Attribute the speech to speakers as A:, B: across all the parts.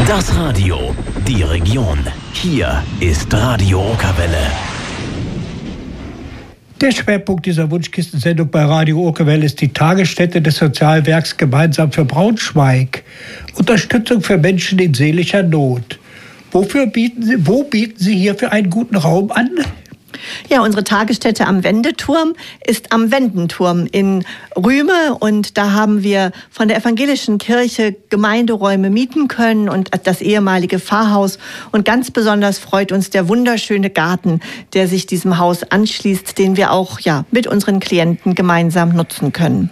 A: Das Radio, die Region. Hier ist Radio Okerwelle.
B: Der Schwerpunkt dieser Wunschkistensendung bei Radio Okerwelle ist die Tagesstätte des Sozialwerks Gemeinsam für Braunschweig. Unterstützung für Menschen in seelischer Not. Wo bieten Sie hierfür einen guten Raum an?
C: Ja, unsere Tagesstätte am Wendeturm ist am Wendenturm in Rüme, und da haben wir von der evangelischen Kirche Gemeinderäume mieten können und das ehemalige Pfarrhaus, und ganz besonders freut uns der wunderschöne Garten, der sich diesem Haus anschließt, den wir auch mit unseren Klienten gemeinsam nutzen können.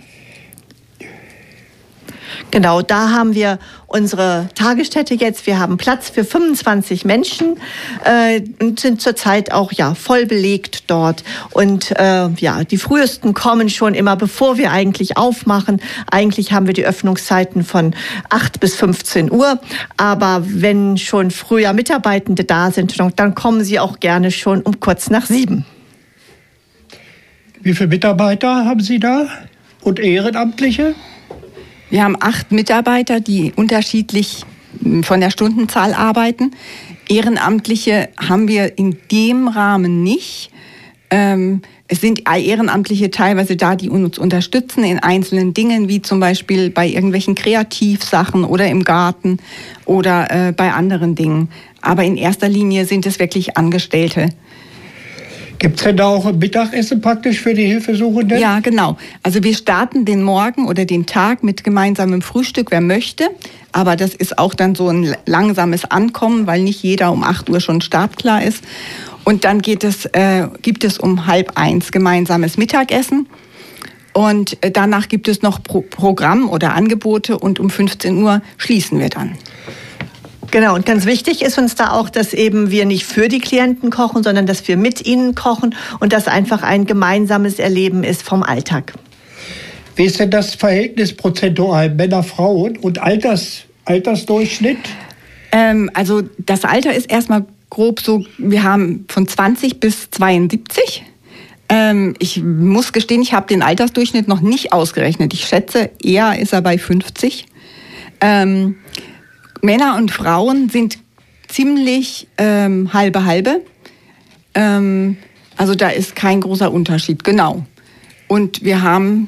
C: Genau, da haben wir unsere Tagesstätte jetzt. Wir haben Platz für 25 Menschen und sind zurzeit auch voll belegt dort. Und die frühesten kommen schon immer, bevor wir eigentlich aufmachen. Eigentlich haben wir die Öffnungszeiten von 8 bis 15 Uhr. Aber wenn schon früher Mitarbeitende da sind, dann kommen sie auch gerne schon um kurz nach 7.
B: Wie viele Mitarbeiter haben Sie da und Ehrenamtliche?
D: Wir haben 8 Mitarbeiter, die unterschiedlich von der Stundenzahl arbeiten. Ehrenamtliche haben wir in dem Rahmen nicht. Es sind Ehrenamtliche teilweise da, die uns unterstützen in einzelnen Dingen, wie zum Beispiel bei irgendwelchen Kreativsachen oder im Garten oder bei anderen Dingen. Aber in erster Linie sind es wirklich Angestellte.
B: Gibt es denn da auch ein Mittagessen praktisch für die Hilfesuchenden?
D: Ja, genau. Also wir starten den Morgen oder den Tag mit gemeinsamem Frühstück, wer möchte. Aber das ist auch dann so ein langsames Ankommen, weil nicht jeder um 8 Uhr schon startklar ist. Und dann gibt es um 12:30 gemeinsames Mittagessen. Und danach gibt es noch Programm oder Angebote, und um 15 Uhr schließen wir dann.
C: Genau, und ganz wichtig ist uns da auch, dass eben wir nicht für die Klienten kochen, sondern dass wir mit ihnen kochen und das einfach ein gemeinsames Erleben ist vom Alltag.
B: Wie ist denn das Verhältnis prozentual Männer, Frauen und Altersdurchschnitt?
D: Also das Alter ist erstmal grob so, wir haben von 20 bis 72. Ich muss gestehen, ich habe den Altersdurchschnitt noch nicht ausgerechnet. Ich schätze, eher ist er bei 50. Männer und Frauen sind ziemlich halbe. Also da ist kein großer Unterschied, genau. Und wir haben,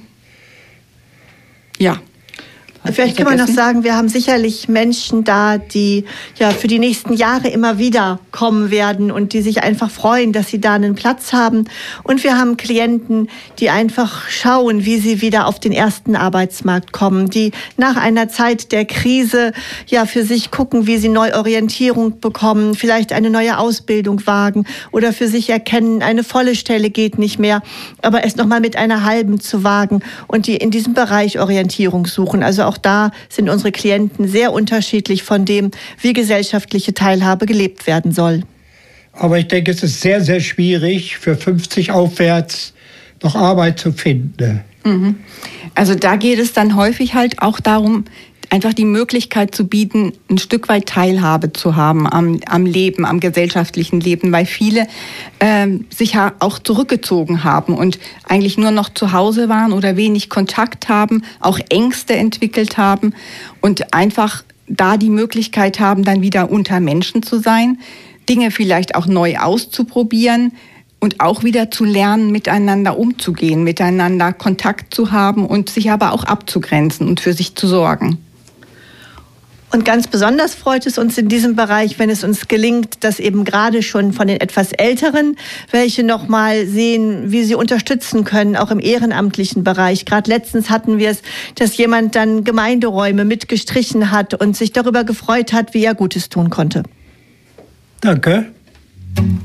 C: Vielleicht kann man noch sagen, wir haben sicherlich Menschen da, die für die nächsten Jahre immer wieder kommen werden und die sich einfach freuen, dass sie da einen Platz haben. Und wir haben Klienten, die einfach schauen, wie sie wieder auf den ersten Arbeitsmarkt kommen, die nach einer Zeit der Krise für sich gucken, wie sie Neuorientierung bekommen, vielleicht eine neue Ausbildung wagen oder für sich erkennen, eine volle Stelle geht nicht mehr, aber es nochmal mit einer halben zu wagen und die in diesem Bereich Orientierung suchen. Also auch da sind unsere Klienten sehr unterschiedlich von dem, wie gesellschaftliche Teilhabe gelebt werden soll.
B: Aber ich denke, es ist sehr, sehr schwierig, für 50 aufwärts noch Arbeit zu finden.
D: Also da geht es dann häufig halt auch darum, einfach die Möglichkeit zu bieten, ein Stück weit Teilhabe zu haben am Leben, am gesellschaftlichen Leben, weil viele sich auch zurückgezogen haben und eigentlich nur noch zu Hause waren oder wenig Kontakt haben, auch Ängste entwickelt haben und einfach da die Möglichkeit haben, dann wieder unter Menschen zu sein, Dinge vielleicht auch neu auszuprobieren und auch wieder zu lernen, miteinander umzugehen, miteinander Kontakt zu haben und sich aber auch abzugrenzen und für sich zu sorgen.
C: Und ganz besonders freut es uns in diesem Bereich, wenn es uns gelingt, dass eben gerade schon von den etwas Älteren welche noch mal sehen, wie sie unterstützen können, auch im ehrenamtlichen Bereich. Gerade letztens hatten wir es, dass jemand dann Gemeinderäume mitgestrichen hat und sich darüber gefreut hat, wie er Gutes tun konnte.
B: Danke.